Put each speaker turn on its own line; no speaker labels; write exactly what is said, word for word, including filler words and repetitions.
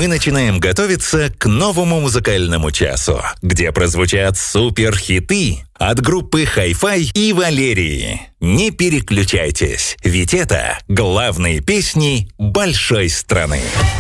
мы начинаем готовиться к новому музыкальному часу, где прозвучат супер-хиты от группы Hi-Fi и Валерии. Не переключайтесь, ведь это главные песни большой страны.